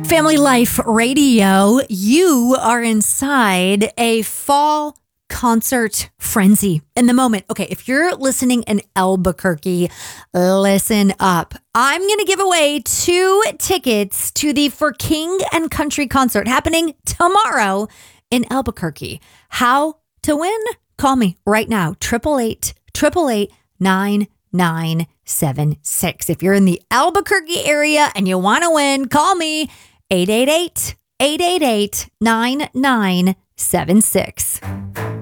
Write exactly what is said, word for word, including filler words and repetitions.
Family Life Radio, you are inside a fall concert frenzy in the moment. Okay, if you're listening in Albuquerque, listen up. I'm going to give away two tickets to the For King and Country concert happening tomorrow in Albuquerque. How to win? Call me right now, eight eight eight, eight eight eight, nine nine seven six. If you're in the Albuquerque area and you want to win, call me eight eight eight, eight eight eight, nine nine seven six.